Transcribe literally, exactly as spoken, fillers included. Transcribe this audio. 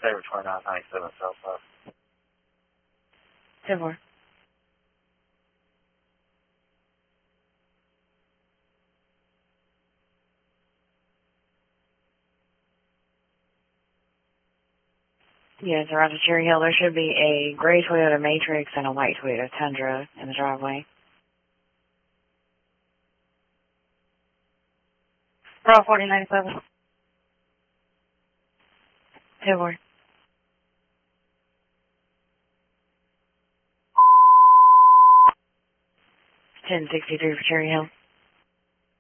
Sabre twenty-nine ninety-seven Southwest. ten four. Yes, around to Cherry Hill, there should be a gray Toyota Matrix and a white Toyota Tundra in the driveway. Bravo forty ninety-seven. ten four. ten sixty-three for Cherry Hill.